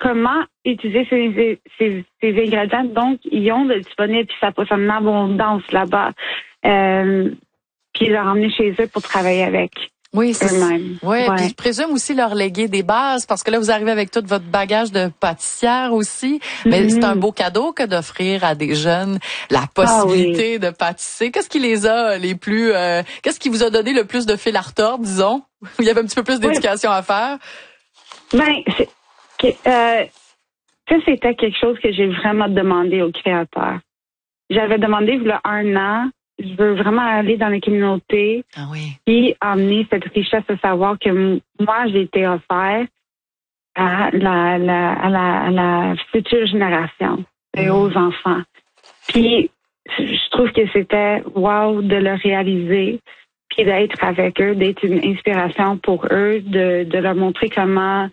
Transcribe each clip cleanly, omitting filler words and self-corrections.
comment utiliser ces ingrédients. Donc, ils ont de disponible, puis ça pousse en abondance là-bas. Puis les ramener chez eux pour travailler avec. Oui, c'est eux-mêmes. ouais, puis je présume aussi leur léguer des bases parce que là vous arrivez avec tout votre bagage de pâtissière aussi, mais c'est un beau cadeau que d'offrir à des jeunes la possibilité de pâtisser. Qu'est-ce qui les a les plus qu'est-ce qui vous a donné le plus de fil à retordre, disons? Il y avait un petit peu plus d'éducation à faire. Ça c'était quelque chose que j'ai vraiment demandé aux créateurs. J'avais demandé il y a 1 an. Je veux vraiment aller dans les communautés et emmener cette richesse de savoir que moi, j'ai été offert à la future génération et aux enfants. Puis, je trouve que c'était wow de le réaliser, puis d'être avec eux, d'être une inspiration pour eux, de leur montrer comment,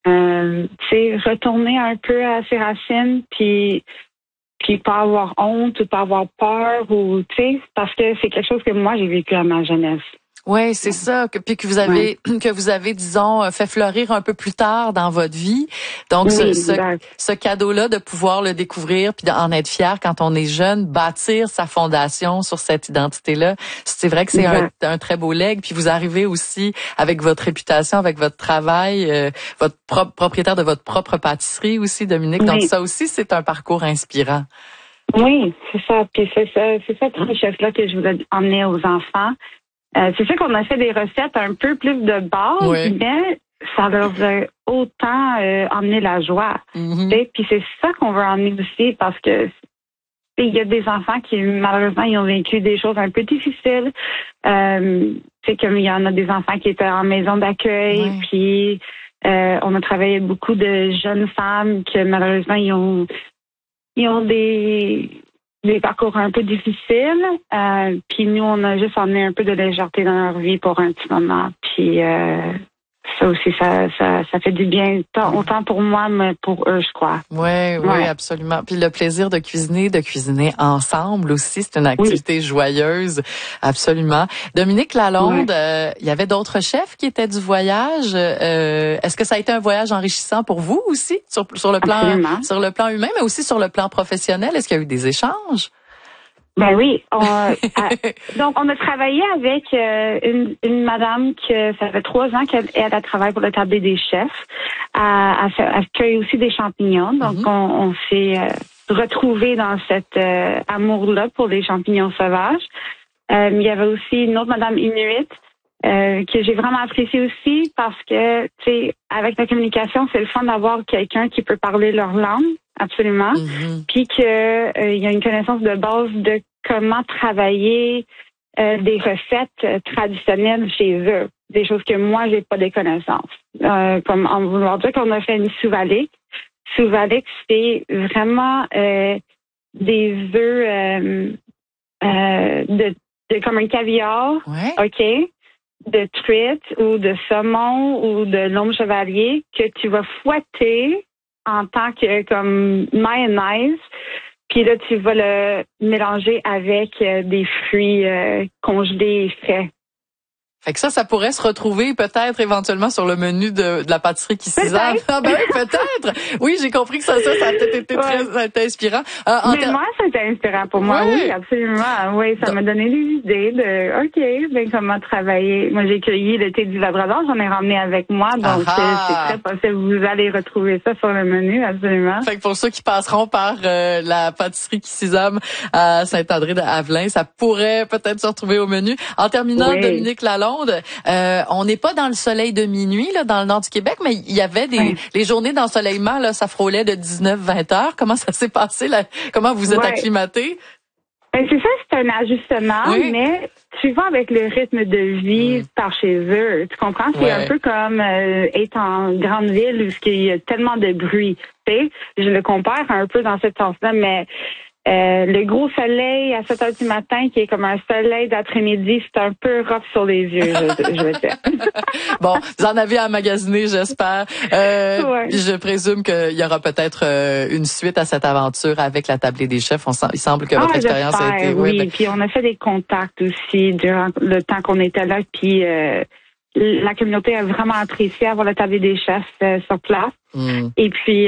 retourner un peu à ses racines, puis pas avoir honte ou pas avoir peur ou parce que c'est quelque chose que moi j'ai vécu à ma jeunesse. Oui, c'est ça, puis que vous avez disons fait fleurir un peu plus tard dans votre vie. Donc ce cadeau-là de pouvoir le découvrir puis d'en être fier quand on est jeune, bâtir sa fondation sur cette identité-là, c'est vrai que c'est un très beau legs. Puis vous arrivez aussi avec votre réputation, avec votre travail, votre propriétaire de votre propre pâtisserie aussi, Dominique. Donc ça aussi c'est un parcours inspirant. Oui, c'est ça. Puis c'est cette richesse-là que je voulais emmener aux enfants. C'est sûr qu'on a fait des recettes un peu plus de base, mais ça leur a autant emmené la joie. Puis c'est ça qu'on veut emmener aussi parce que il y a des enfants qui, malheureusement, ils ont vécu des choses un peu difficiles. Comme il y en a des enfants qui étaient en maison d'accueil, puis on a travaillé beaucoup de jeunes femmes que, malheureusement, ils ont des parcours un peu difficiles. Puis nous, on a juste emmené un peu de légèreté dans leur vie pour un petit moment. Puis ça aussi, ça fait du bien, autant pour moi, mais pour eux, je crois. Oui, absolument. Puis le plaisir de cuisiner ensemble aussi, c'est une activité joyeuse, absolument. Dominique Lalonde, il y avait d'autres chefs qui étaient du voyage. Est-ce que ça a été un voyage enrichissant pour vous aussi, sur le plan humain, mais aussi sur le plan professionnel? Est-ce qu'il y a eu des échanges? Ben oui. Donc, on a travaillé avec une madame que ça fait 3 ans qu'elle travaille pour le tablier des chefs. Elle cueille aussi des champignons. Donc, on s'est retrouvés dans cet amour-là pour les champignons sauvages. Il y avait aussi une autre madame Inuit que j'ai vraiment appréciée aussi parce que, tu sais, avec la communication, c'est le fun d'avoir quelqu'un qui peut parler leur langue. Absolument. Puis que il y a une connaissance de base de comment travailler des recettes traditionnelles chez eux. Des choses que moi, j'ai pas des connaissances. Comme en vouloir dire qu'on a fait une souvalique. Souvalique, c'est vraiment des œufs de comme un caviar, de truite ou de saumon ou de l'homme chevalier que tu vas fouetter en tant que comme mayonnaise, puis là tu vas le mélanger avec des fruits congelés et frais. Fait que ça pourrait se retrouver peut-être éventuellement sur le menu de la pâtisserie qui s'isame. Ah ben oui, peut-être. Oui, j'ai compris que ça a peut-être été très inspirant. Moi, c'était inspirant pour moi. Oui, absolument. Oui, ça m'a donné des idées de comment travailler. Moi, j'ai cueilli le thé du Labrador, j'en ai ramené avec moi, donc c'est très possible. Vous allez retrouver ça sur le menu, absolument. Fait que pour ceux qui passeront par la pâtisserie qui s'isame à Saint-André-de-Havelin, ça pourrait peut-être se retrouver au menu. En terminant, Dominique Lalonde, on n'est pas dans le soleil de minuit là dans le nord du Québec, mais il y avait les journées d'ensoleillement là, ça frôlait de 19-20 heures. Comment ça s'est passé là? Comment vous êtes acclimaté? C'est ça, c'est un ajustement, mais tu vas avec le rythme de vie par chez eux. Tu comprends? C'est un peu comme être en grande ville où il y a tellement de bruit. Tu sais, je le compare un peu dans ce sens-là, mais le gros soleil à 7 heures du matin, qui est comme un soleil d'après-midi, c'est un peu rough sur les yeux, je veux dire. Bon, vous en avez à magasiner, j'espère. Je présume qu'il y aura peut-être une suite à cette aventure avec la tablée des chefs. Il semble que votre expérience a été... Puis on a fait des contacts aussi durant le temps qu'on était là, puis la communauté a vraiment apprécié avoir la tablée des chefs sur place. Et puis